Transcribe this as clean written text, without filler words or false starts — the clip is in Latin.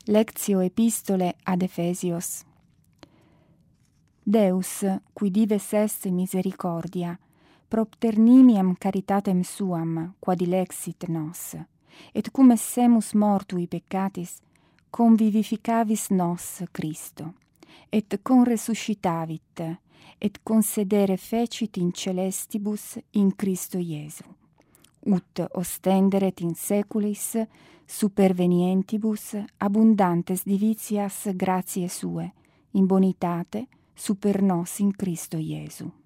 Lectio epistole ad Efesios. Deus, qui dives est misericordia, propter nimiam caritatem suam, quad ilexit nos, et cum essemus mortui peccatis, convivificavis nos Christo, et conresuscitavit, et concedere fecit in celestibus in Christo Iesu, ut ostenderet in seculis supervenientibus abundantes divitias gratiae sue, in bonitate super nos in Christo Iesu.